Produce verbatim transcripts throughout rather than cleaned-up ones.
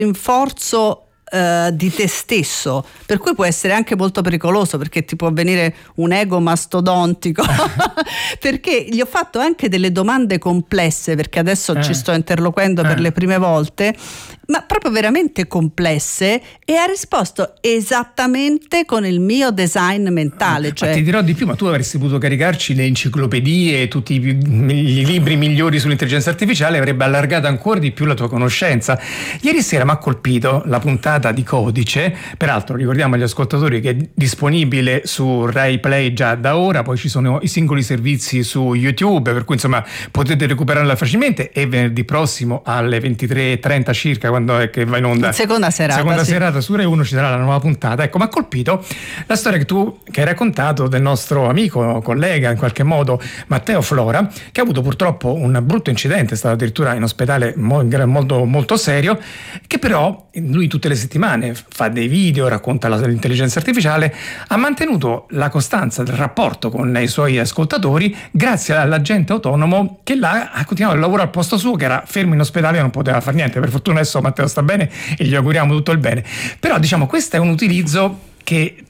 rinforzo Uh, di te stesso, per cui può essere anche molto pericoloso, perché ti può venire un ego mastodontico perché gli ho fatto anche delle domande complesse, perché adesso eh. ci sto interloquendo eh. per le prime volte, ma proprio veramente complesse, e ha risposto esattamente con il mio design mentale. Cioè... Ma ti dirò di più, ma tu avresti potuto caricarci le enciclopedie, tutti i, i libri migliori sull'intelligenza artificiale, avrebbe allargato ancora di più la tua conoscenza. Ieri sera mi ha colpito la puntata di Codice, peraltro ricordiamo agli ascoltatori che è disponibile su Rai Play già da ora, poi ci sono i singoli servizi su YouTube, per cui insomma potete recuperarla facilmente, e venerdì prossimo alle ventitré e trenta circa, quando è che va in onda? Seconda serata. Seconda sì. serata su Rai uno ci sarà la nuova puntata. Ecco, mi ha colpito la storia che tu che hai raccontato del nostro amico, collega in qualche modo, Matteo Flora, che ha avuto purtroppo un brutto incidente, è stato addirittura in ospedale molto, molto serio, che però lui tutte le settimane fa dei video, racconta l'intelligenza artificiale, ha mantenuto la costanza del rapporto con i suoi ascoltatori grazie all'agente autonomo che là ha continuato il lavoro al posto suo, che era fermo in ospedale e non poteva fare niente. Per fortuna adesso Matteo sta bene e gli auguriamo tutto il bene, però diciamo questo è un utilizzo che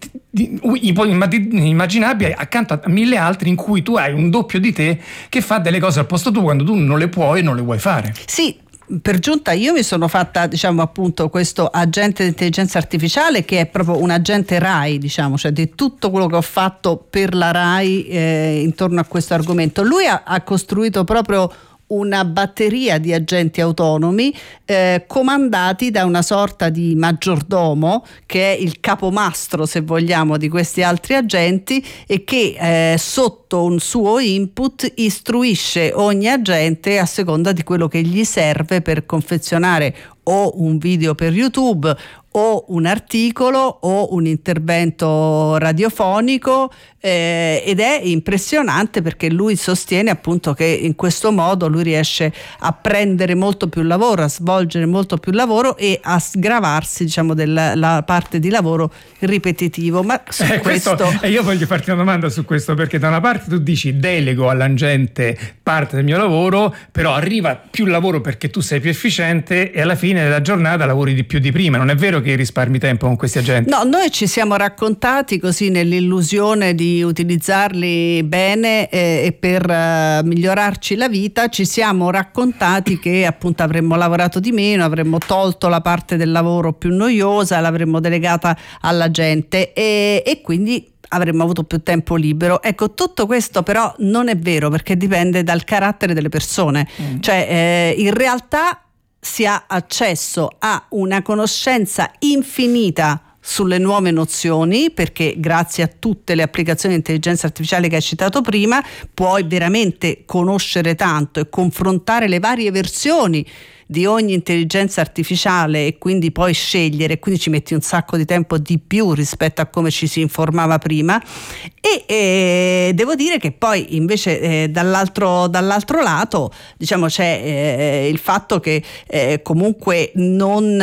immaginabile accanto a mille altri in cui tu hai un doppio di te che fa delle cose al posto tuo quando tu non le puoi e non le vuoi fare. Sì, per giunta io mi sono fatta, diciamo, appunto questo agente di intelligenza artificiale, che è proprio un agente Rai, diciamo, cioè di tutto quello che ho fatto per la Rai eh, intorno a questo argomento. Lui ha, ha costruito proprio una batteria di agenti autonomi eh, comandati da una sorta di maggiordomo, che è il capomastro, se vogliamo, di questi altri agenti, e che eh, sotto un suo input istruisce ogni agente a seconda di quello che gli serve per confezionare o un video per YouTube o un articolo o un intervento radiofonico, eh, ed è impressionante perché lui sostiene appunto che in questo modo lui riesce a prendere molto più lavoro, a svolgere molto più lavoro e a sgravarsi, diciamo, della la parte di lavoro ripetitivo. Ma su eh, questo, questo e io voglio farti una domanda su questo, perché da una parte tu dici delego all'agente parte del mio lavoro, però arriva più lavoro perché tu sei più efficiente e alla fine della giornata lavori di più di prima. Non è vero che risparmi tempo con questi agenti? No, noi ci siamo raccontati così nell'illusione di utilizzarli bene eh, e per uh, migliorarci la vita, ci siamo raccontati che appunto avremmo lavorato di meno, avremmo tolto la parte del lavoro più noiosa, l'avremmo delegata alla gente e, e quindi avremmo avuto più tempo libero. Ecco, tutto questo però non è vero, perché dipende dal carattere delle persone. Mm. Cioè eh, in realtà si ha accesso a una conoscenza infinita sulle nuove nozioni, perché grazie a tutte le applicazioni di intelligenza artificiale che hai citato prima puoi veramente conoscere tanto e confrontare le varie versioni di ogni intelligenza artificiale e quindi poi scegliere, quindi ci metti un sacco di tempo di più rispetto a come ci si informava prima. E eh, devo dire che poi invece eh, dall'altro, dall'altro lato, diciamo, c'è eh, il fatto che eh, comunque non,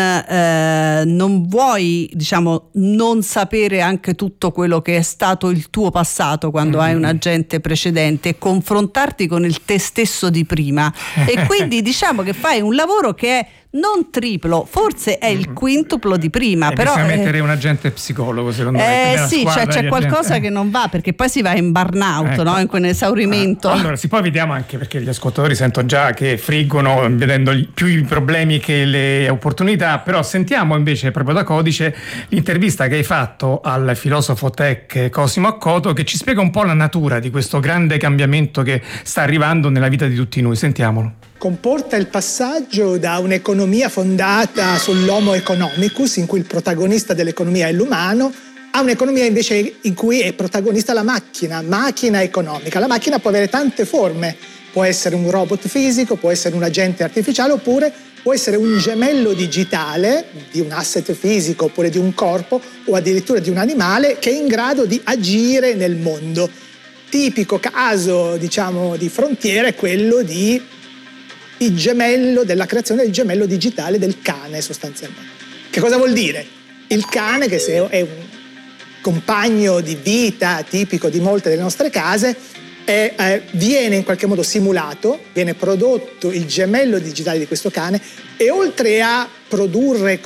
eh, non vuoi, diciamo, non sapere anche tutto quello che è stato il tuo passato quando mm-hmm. hai un agente precedente, e confrontarti con il te stesso di prima e quindi diciamo che fai un lavoro che è non triplo, forse è il quintuplo di prima, e però bisogna eh, mettere un agente psicologo, secondo me. Eh sì, cioè c'è qualcosa agenti. Che non va, perché poi si va in burnout, ecco. no? In quell'esaurimento. Allora, sì, poi vediamo anche, perché gli ascoltatori sento già che friggono vedendo più i problemi che le opportunità, però sentiamo invece proprio da Codice l'intervista che hai fatto al filosofo tech Cosimo Accoto, che ci spiega un po' la natura di questo grande cambiamento che sta arrivando nella vita di tutti noi. Sentiamolo. Comporta il passaggio da un'economia fondata sull'homo economicus, in cui il protagonista dell'economia è l'umano, a un'economia invece in cui è protagonista la macchina, macchina economica. La macchina può avere tante forme, può essere un robot fisico, può essere un agente artificiale, oppure può essere un gemello digitale di un asset fisico, oppure di un corpo, o addirittura di un animale che è in grado di agire nel mondo. Tipico caso, diciamo, di frontiera è quello di il gemello, della creazione del gemello digitale del cane, sostanzialmente. Che cosa vuol dire? Il cane, che se è un compagno di vita tipico di molte delle nostre case, è, eh, viene in qualche modo simulato, viene prodotto il gemello digitale di questo cane, e oltre a produrre